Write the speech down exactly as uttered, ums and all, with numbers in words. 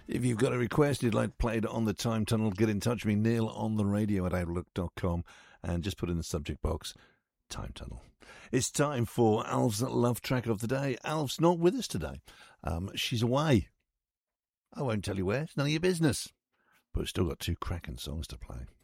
If you've got a request you'd like played on the Time Tunnel, get in touch with me, Neil on the radio at outlook dot com, and just put in the subject box, Time Tunnel. It's time for Alf's love track of the day. Alf's not with us today. Um, she's away. I won't tell you where. It's none of your business. But we've still got two cracking songs to play.